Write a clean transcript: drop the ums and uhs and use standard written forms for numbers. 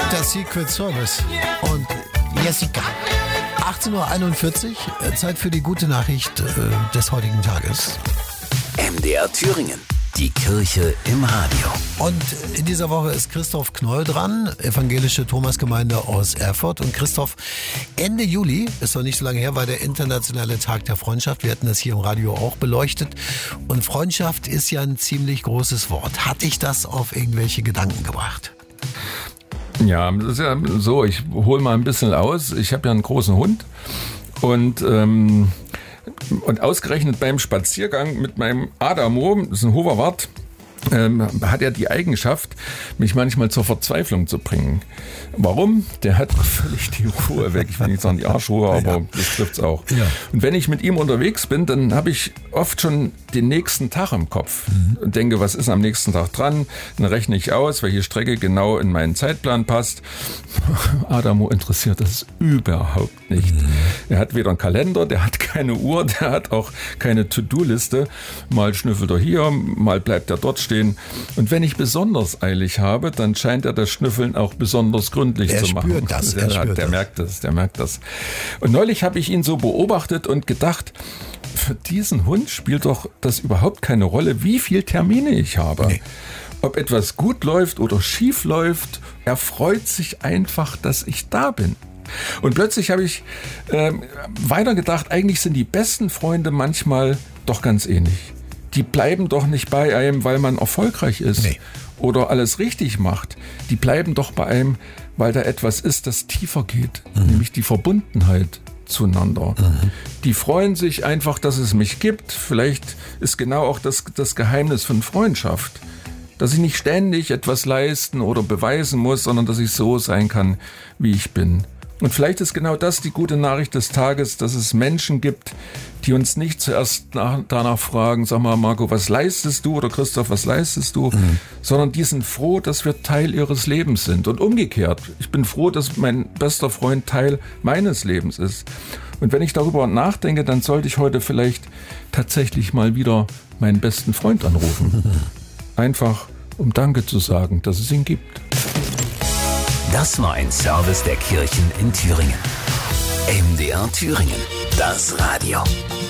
Das Secret Service und Jessica. 18.41 Uhr, Zeit für die gute Nachricht des heutigen Tages. MDR Thüringen, die Kirche im Radio. Und in dieser Woche ist Christoph Knoll dran, evangelische Thomasgemeinde aus Erfurt. Und Christoph, Ende Juli, ist noch nicht so lange her, war der internationale Tag der Freundschaft. Wir hatten das hier im Radio auch beleuchtet. Und Freundschaft ist ja ein ziemlich großes Wort. Hat dich das auf irgendwelche Gedanken gebracht? Ja, das ist ja so, ich hole mal ein bisschen aus. Ich habe ja einen großen Hund und ausgerechnet beim Spaziergang mit meinem Adamo, das ist ein hoher Wart, hat er die Eigenschaft, mich manchmal zur Verzweiflung zu bringen. Warum? Der hat völlig die Ruhe weg. Ich will nicht sagen die Arschruhe, aber das trifft's auch. Ja. Und wenn ich mit ihm unterwegs bin, dann habe ich oft schon den nächsten Tag im Kopf und denke, was ist am nächsten Tag dran? Dann rechne ich aus, welche Strecke genau in meinen Zeitplan passt. Adamo interessiert das überhaupt nicht. Er hat weder einen Kalender, der hat keine Uhr, der hat auch keine To-Do-Liste. Mal schnüffelt er hier, mal bleibt er dort stehen. Und wenn ich besonders eilig habe, dann scheint er das Schnüffeln auch besonders gründlich zu machen. Der merkt das. Und neulich habe ich ihn so beobachtet und gedacht, für diesen Hund spielt doch das überhaupt keine Rolle, wie viele Termine ich habe. Nee. Ob etwas gut läuft oder schief läuft, er freut sich einfach, dass ich da bin. Und plötzlich habe ich weitergedacht, eigentlich sind die besten Freunde manchmal doch ganz ähnlich. Die bleiben doch nicht bei einem, weil man erfolgreich ist oder alles richtig macht. Die bleiben doch bei einem, weil da etwas ist, das tiefer geht, nämlich die Verbundenheit zueinander. Die freuen sich einfach, dass es mich gibt. Vielleicht ist genau auch das Geheimnis von Freundschaft, dass ich nicht ständig etwas leisten oder beweisen muss, sondern dass ich so sein kann, wie ich bin. Und vielleicht ist genau das die gute Nachricht des Tages, dass es Menschen gibt, die uns nicht zuerst danach fragen, sag mal Marco, was leistest du oder Christoph, was leistest du, sondern die sind froh, dass wir Teil ihres Lebens sind. Und umgekehrt, ich bin froh, dass mein bester Freund Teil meines Lebens ist. Und wenn ich darüber nachdenke, dann sollte ich heute vielleicht tatsächlich mal wieder meinen besten Freund anrufen. Einfach, um Danke zu sagen, dass es ihn gibt. Das war ein Service der Kirchen in Thüringen. MDR Thüringen, das Radio.